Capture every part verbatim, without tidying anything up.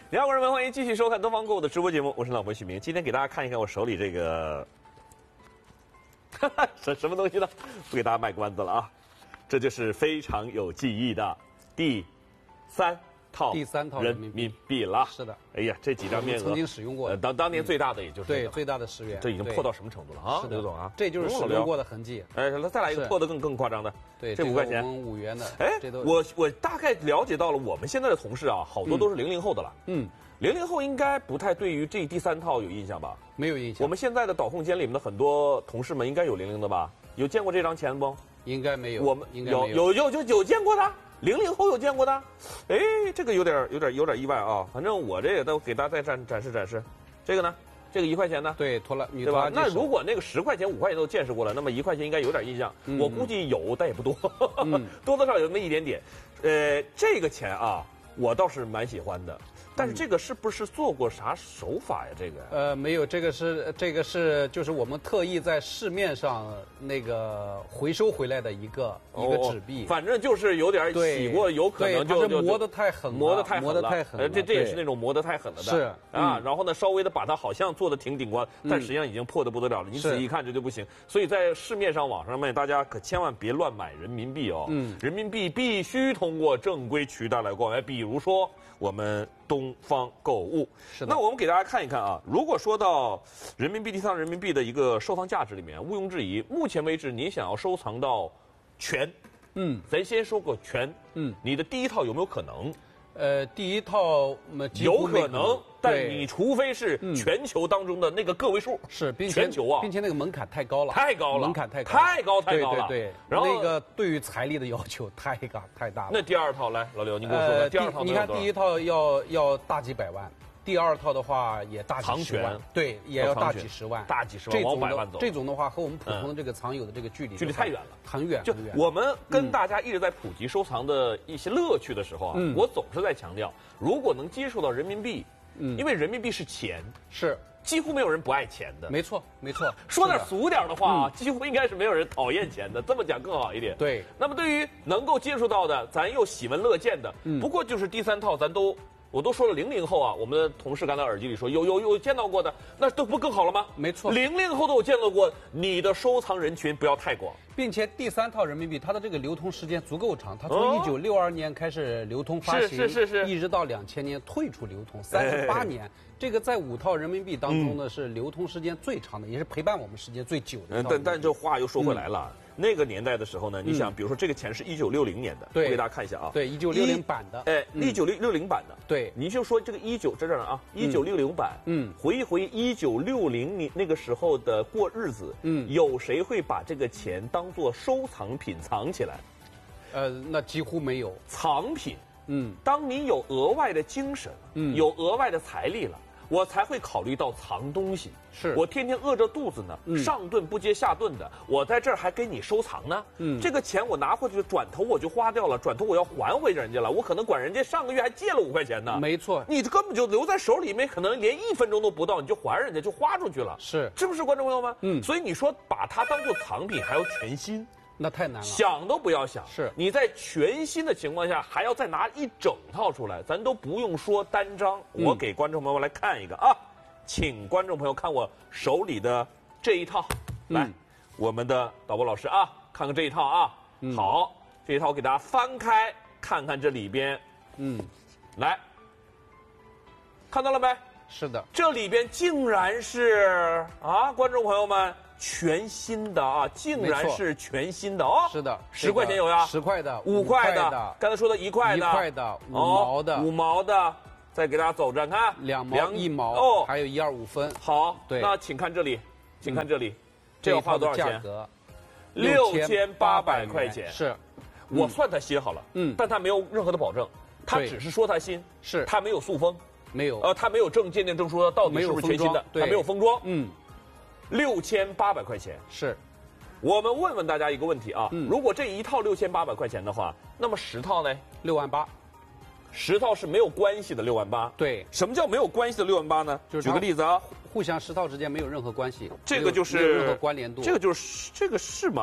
你好，观众们，欢迎继续收看东方购物的直播节目，我是老博许明。今天给大家看一看我手里这个，什什么东西呢？不给大家卖关子了啊，这就是非常有记忆的第三套第三套人民币了。 是的， 哎呀，这几张面额曾经使用过， 呃，当当年最大的也就是对最大的十元， 这已经破到什么程度了啊？ 是的， 刘总啊， 这就是使用过的痕迹。 哎，那再来一个破的更更夸张的， 对， 这五块钱， 五元的。 哎， 这都我我大概了解到了，我们现在的同事啊，好多都是零零后的了。 嗯， 零零后应该不太对于这第三套有印象吧？ 没有印象。 我们现在的导控间里面的很多同事们应该有零零的吧？有见过这张钱不？ 应该没有。 我们应该有有有有有见过的，零零后有见过的。哎，这个有点有点有点意外啊！反正我这个都给大家再展展示展示。这个呢？这个一块钱呢？ 对，拖拉女对吧？ 拖拉机那如果那个十块钱、五块钱都见识过了，那么一块钱应该有点印象。 嗯、 我估计有，但也不多， 嗯、 多多少少有那么一点点。呃，这个钱啊，我倒是蛮喜欢的。但是这个是不是做过啥手法呀？这个呃，没有，这个是这个是就是我们特意在市面上那个回收回来的一个、哦、一个纸币， 反正就是有点洗过，有可能就就磨得太狠了， 磨得太狠了， 磨得太狠了。 这这也是那种磨得太狠了的， 是啊。 嗯、 然后呢，稍微的把它好像做的挺顶光，但实际上已经破得不得了了。你仔细一看，这就不行。所以在市面上、网上面，大家可千万别乱买人民币哦。 嗯， 人民币必须通过正规渠道来购买，比如说我们东方购物。 是的。 那我们给大家看一看啊，如果说到人民币第三人民币的一个收藏价值里面，毋庸置疑，目前为止你想要收藏到全， 嗯， 咱先说个全， 嗯， 你的第一套有没有可能？ 呃，第一套有可能，但你除非是全球当中的那个个位数， 是，并且全球啊， 并且那个门槛太高了， 太高了， 门槛太高， 太高太高了， 对对对。 然后那个对于财力的要求太高太大了。 那第二套来，老刘，你给我说说，第二套你看第一套要要大几百万。第二套的话也大几十万，对，也要大几十万， 大几十万往百万走。 这种的话和我们普通的这个藏友的这个距离距离太远了， 很远。 就我们跟大家一直在普及收藏的一些乐趣的时候啊，我总是在强调，如果能接触到人民币，因为人民币是钱， 是几乎没有人不爱钱的。 没错，没错。 说点俗点的话啊，几乎应该是没有人讨厌钱的。这么讲更好一点。 对。 那么对于能够接触到的，咱又喜闻乐见的，不过就是第三套，咱都。我都说了，零零后啊，我们的同事刚才耳机里说有有有见到过的，那都不更好了吗？ 没错， 零零后都有见到过。你的收藏人群不要太广， 并且第三套人民币它的这个流通时间足够长，它从一九六二年开始流通发行， 是是是是， 一直到两千年退出流通，三十八年。这个在五套人民币当中呢，是流通时间最长的，也是陪伴我们时间最久的。 但但这话又说回来了。那个年代的时候呢，你想，比如说这个钱是一九六零年的， 对， 我给大家看一下啊， 对，一九六零版的， 哎，一九六六零版的， 对， 你就说这个一九在这儿啊，一九六零版，嗯，回忆回忆一九六零年那个时候的过日子，嗯，有谁会把这个钱当做收藏品藏起来？ 呃，那几乎没有。 藏品， 嗯， 当你有额外的精神， 嗯， 有额外的财力了。我才会考虑到藏东西， 是我天天饿着肚子呢， 嗯、 上顿不接下顿的，我在这儿还给你收藏呢。嗯，这个钱我拿回去，转头我就花掉了，转头我要还回人家了，我可能管人家上个月还借了五块钱呢。 没错， 你根本就留在手里面，可能连一分钟都不到，你就还人家，就花出去了。 是， 是不是观众朋友们？ 嗯， 所以你说把它当做藏品，还要全新。 那太难了， 想都不要想。 是你在全新的情况下，还要再拿一整套出来，咱都不用说单张。 嗯、 我给观众朋友们来看一个啊，请观众朋友看我手里的这一套。来， 嗯、 我们的导播老师啊，看看这一套啊。嗯、好，这一套我给大家翻开看看这里边。 嗯， 来，看到了没？ 是的， 这里边竟然是啊，观众朋友们。全新的啊，竟然是全新的哦！ 是的， 十块钱有呀， 十块的， 五块的，刚才说的一块的， 一块的，五毛的， 五毛的，再给大家走着看， 两毛、一毛哦， 还有一二五分。 好， 对， 那请看这里，请看这里，这要花多少钱？ 六千八百块钱。 是， 我算它新好了，嗯，但它没有任何的保证，它只是说它新， 是， 它没有塑封， 没有， 呃，它没有证鉴定证书，到底是不是全新的？它没有封装， 嗯。 六千八百块钱是， 我们问问大家一个问题啊，嗯、如果这一套六千八百块钱的话，那么十套呢？ 六万八， 十套是没有关系的六万八。 对， 什么叫没有关系的六万八呢？ 就是举个例子啊， 互相十套之间没有任何关系， 这个就是没有任何关联度。 这个就是这个是吗？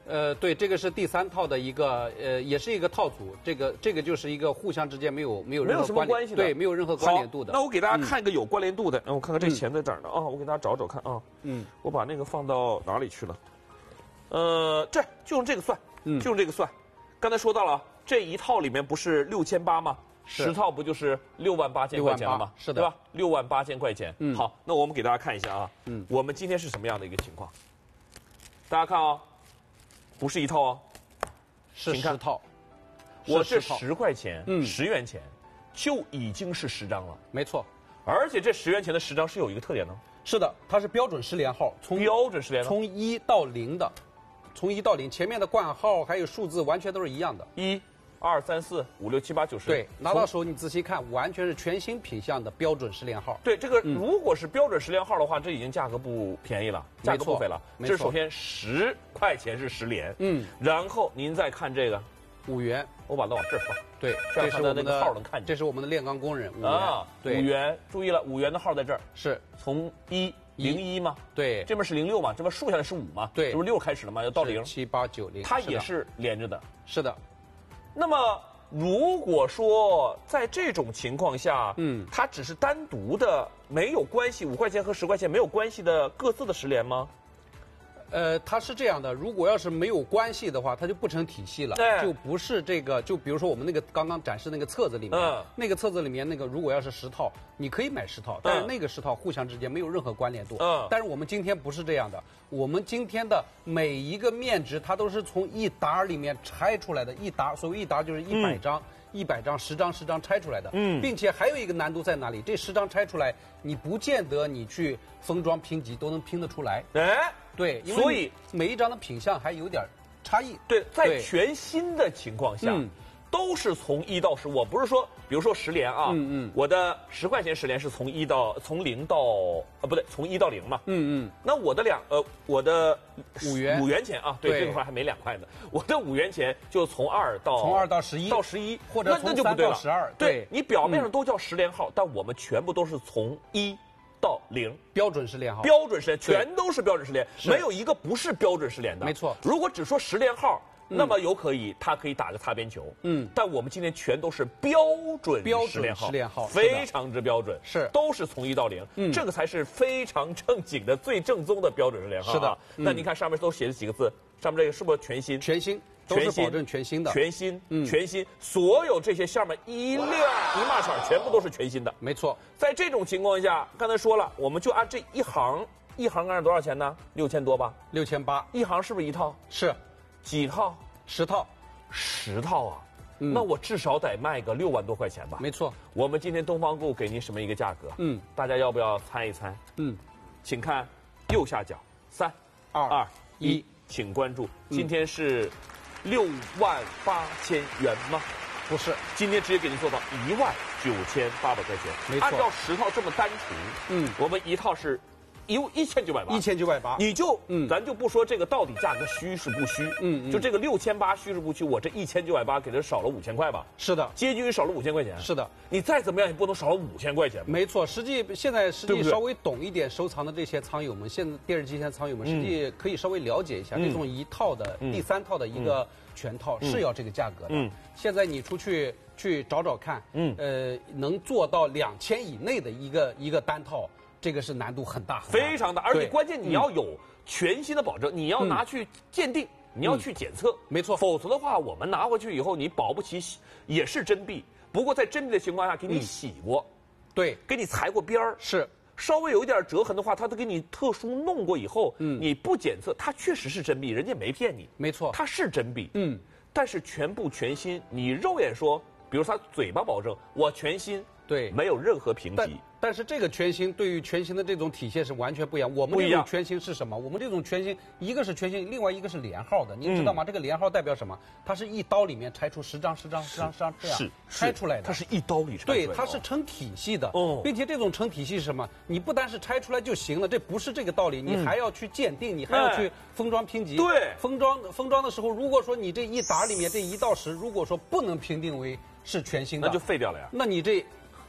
呃，对，这个是第三套的一个，呃，也是一个套组。这个这个就是一个互相之间没有没有任何没有什么关系的， 对，没有任何关联度的。 那我给大家看一个有关联度的，嗯，我看看这钱在哪儿呢？啊，我给大家找找看啊。 嗯， 我把那个放到哪里去了？呃，这就用这个算， 嗯， 就用这个算。刚才说到了，这一套里面不是六千八吗？十套不就是六万八千块钱了吗？ 是的， 对吧？六万八千块钱。 嗯， 好，那我们给大家看一下啊。嗯，我们今天是什么样的一个情况？大家看啊。不是一套哦， 是十套。 我这十块钱，嗯，十元钱，就已经是十张了。 没错， 而且这十元钱的十张是有一个特点的。 是的，它是标准十连号，从标准十连号， 从一到零的，从一到零，前面的冠号还有数字完全都是一样的。 一、二、三、四、五、六、七、八、九、十。 对，拿到手你仔细看，完全是全新品相的标准十连号。 对，这个如果是标准十连号的话，这已经价格不便宜了，价格不菲了。 没错， 这首先十块钱是十连，嗯，然后您再看这个， 五元， 我把它往这儿放。 对， 这是我们的号能看见。 这是我们的炼钢工人五元啊，对，五元，注意了，五元的号在这儿， 是从一。零一嘛， 对， 这边是零六嘛，这边竖下来是五嘛， 对， 这不是六开始了嘛，要到零， 七八九零， 它也是连着的， 是的。 那么如果说在这种情况下，嗯，它只是单独的没有关系，五块钱和十块钱没有关系的各自的十连吗？ 呃，它是这样的，如果要是没有关系的话，它就不成体系了，就不是这个。就比如说我们那个刚刚展示那个册子里面，嗯、那个册子里面那个如果要是十套，你可以买十套，但是那个十套互相之间没有任何关联度。嗯。但是我们今天不是这样的，我们今天的每一个面值，它都是从一沓里面拆出来的，一沓，所谓一沓就是一百张。嗯一百张、十张、十张拆出来的，嗯，并且还有一个难度在哪里？这十张拆出来，你不见得你去封装拼集都能拼得出来。哎，对， 所以每一张的品相还有点差异。 对，在全新的情况下，嗯、都是从一到十。我不是说，比如说十连啊，嗯嗯，我的十块钱十连是从一到从零到呃不对，从一到零嘛，嗯嗯。那我的两呃我的五元五元钱啊，对，这块还没两块呢。我的五元钱就从二到从二到十一到十一， 或者从三到十二。 对，你表面上都叫十连号，但我们全部都是从一到零， 标准十连号， 标准十连全都是标准十连，没有一个不是标准十连的。 没错， 如果只说十连号。那么有可以，它可以打个擦边球。嗯，但我们今天全都是标准标十连号， 十连号非常之标准， 是都是从一到零，嗯，这个才是非常正经的、最正宗的标准十连号。 是的， 那你看上面都写了几个字，上面这个是不是全新？ 全新，都是保证全新的， 全新，嗯，全新，所有这些下面一亮一码色，全部都是全新的。 没错， 在这种情况下，刚才说了，我们就按这一行，一行按多少钱呢？六千多吧？ 六千八， 一行是不是一套？ 是， 几套？ 十套。 十套啊，嗯、那我至少得卖个六万多块钱吧？ 没错。 我们今天东方购给您什么一个价格？嗯，大家要不要猜一猜？嗯，请看右下角，三、 二、 二、 一， 请关注。今天是六万八千元吗？ 不是， 今天直接给您做到一万九千八百块钱。 没错。 按照十套这么单除，嗯，我们一套是。一一千九百八， 一千九百八， 你就嗯，咱就不说这个到底价格虚是不虚，嗯，就这个六千八虚是不虚，我这一千九百八给它少了五千块吧？ 是的， 接近于少了五千块钱。 是的， 你再怎么样也不能少了五千块钱吧？ 没错，实际现在实际稍微懂一点收藏的这些仓友们，现在电视机前仓友们，实际可以稍微了解一下，这种一套的第三套的一个全套是要这个价格的。嗯，现在你出去去找找看，嗯，呃，能做到两千以内的一个一个单套。这个是难度很大，很大非常大，而且关键你要有全新的保证，你要拿去鉴定，你要去检测， 没错， 否则的话，我们拿回去以后，你保不齐也是真币，不过在真币的情况下，给你洗过， 对， 给你裁过边儿， 是稍微有一点折痕的话，他都给你特殊弄过以后，嗯，你不检测，它确实是真币，人家没骗你， 没错， 它是真币，嗯，但是全部全新，你肉眼说，比如他嘴巴保证我全新， 对， 没有任何评级。 但是这个全新对于全新的这种体现是完全不一样。我们这种全新是什么？我们这种全新，一个是全新，另外一个是连号的。您知道吗？嗯、这个连号代表什么？它是一刀里面拆出十张、十张、十张、十张这样拆出来的。 它是一刀里拆出来的。 对，它是成体系的。哦，并且这种成体系是什么？你不单是拆出来就行了，这不是这个道理。你还要去鉴定，你还要去封装拼集。 对， 封装封装的时候，如果说你这一沓里面这一到十，如果说不能评定为是全新的， 那就废掉了呀。 那你这。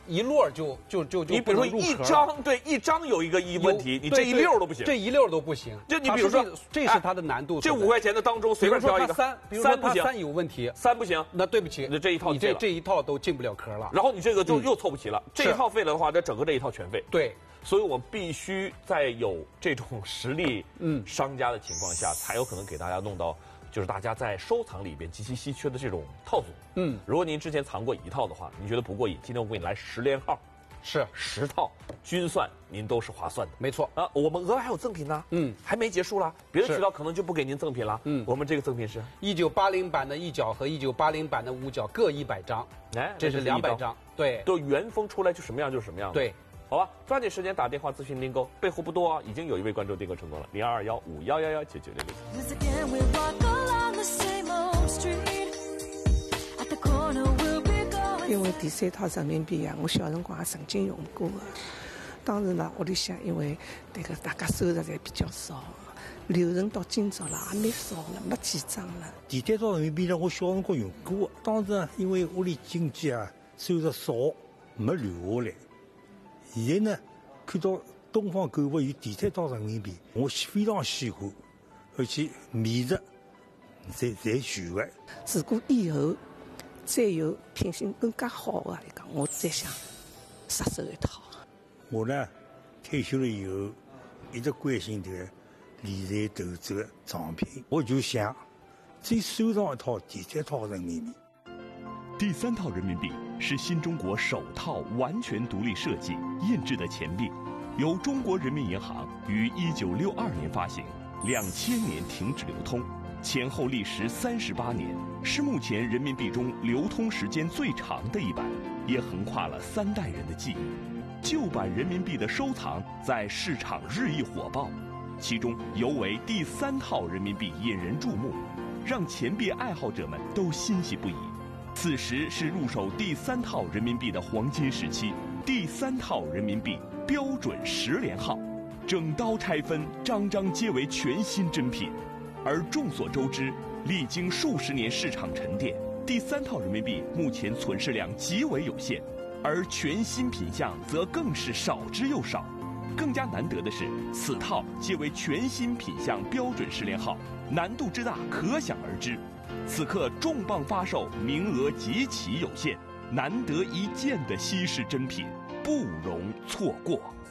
一摞就就就就你比如说一张，对一张有一个一问题，你这一溜都不行， 这一溜都不行。 就你比如说， 这是它的难度。 这五块钱的当中随便挑一个， 三，比如说它三有问题， 三不行， 那对不起， 那这一套你这这一套都进不了壳了。 然后你这个就又凑不齐了，这一套废了的话，这整个这一套全废。 对， 所以我们必须在有这种实力嗯商家的情况下，才有可能给大家弄到。就是大家在收藏里边极其稀缺的这种套组，嗯，如果您之前藏过一套的话，您觉得不过瘾，今天我给你来十连号， 是十套，均算您都是划算的， 没错啊。我们额外还有赠品呢，嗯，还没结束啦，别的渠道可能就不给您赠品了，嗯，我们这个赠品是一九八零版的一角和一九八零版的五角各一百张，哎，这是两百张，对， 都原封出来就什么样就是什么样， 对。 好吧，抓紧时间打电话咨询订购，备货不多啊，已经有一位观众订购成功了，零二二幺五幺幺幺九九六六。因为第三套人民币啊，我小辰光也曾经用过啊。当时呢，屋里向因为这个大家收入侪比较少，留存到今朝了也蛮少了，没几张了。 第三套人民币呢，我小辰光用过，当时呢，因为屋里经济啊收入少，没留下来。现在呢，看到东方购物有第三套人民币，我非常喜欢，而且面值侪侪全的。 如果以后再有品性更加好的来讲，我再想杀手一套。 我呢，退休了以后，一直关心这个理财投资的藏品，我就想再收藏一套第三套人民币。 第三套人民币是新中国首套完全独立设计、印制的钱币，由中国人民银行于一九六二年发行，两千年停止流通，前后历时三十八年，是目前人民币中流通时间最长的一版，也横跨了三代人的记忆。旧版人民币的收藏在市场日益火爆，其中尤为第三套人民币引人注目，让钱币爱好者们都欣喜不已。此时是入手第三套人民币的黄金时期，第三套人民币标准十连号，整刀拆分，张张皆为全新珍品。而众所周知，历经数十年市场沉淀，第三套人民币目前存世量极为有限，而全新品项则更是少之又少。更加难得的是，此套皆为全新品项标准十连号，难度之大可想而知。此刻重磅发售，名额极其有限，难得一见的稀世珍品，不容错过。